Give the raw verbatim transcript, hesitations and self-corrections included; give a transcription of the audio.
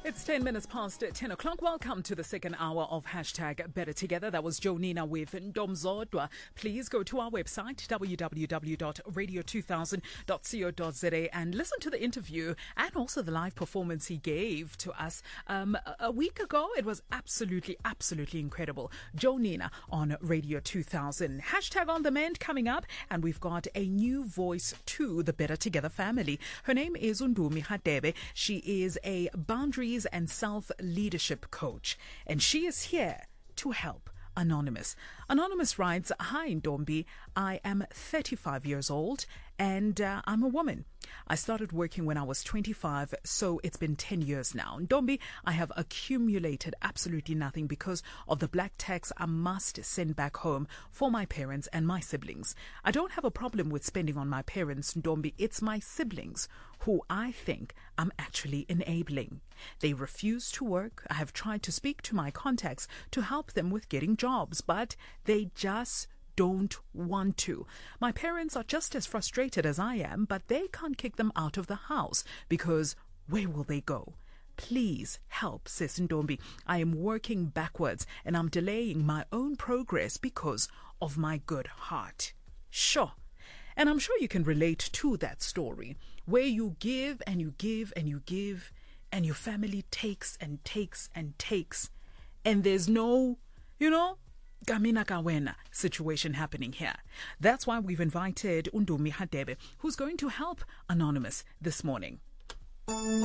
It's ten minutes past ten o'clock. Welcome to the second hour of Hashtag Better Together. That was Jonina with Ndomzodwa. Please go to our website, w w w dot radio two thousand dot co dot z a, and listen to the interview and also the live performance he gave to us um, a week ago. It was absolutely, absolutely incredible. Jonina on Radio two thousand. Hashtag on the mend coming up, and we've got a new voice to the Better Together family. Her name is Undumi Hadebe. She is a boundaries and self-leadership coach, and she is here to help. Anonymous. Anonymous writes, "Hi Ndombi, I am thirty-five years old and uh, I'm a woman. I started working when I was twenty-five, so it's been ten years now. Ndombi, I have accumulated absolutely nothing because of the black tax I must send back home for my parents and my siblings. I don't have a problem with spending on my parents, Ndombi. It's my siblings who I think I'm actually enabling. They refuse to work. I have tried to speak to my contacts to help them with getting jobs, but they just don't want to. My parents are just as frustrated as I am, but they can't kick them out of the house because where will they go? Please help, Sis Ndombi. I am working backwards and I'm delaying my own progress because of my good heart." Sure. And I'm sure you can relate to that story where you give and you give and you give and your family takes and takes and takes and there's no, you know, Gamina Kawena situation happening here. That's why we've invited Undumi Hadebe, who's going to help Anonymous this morning.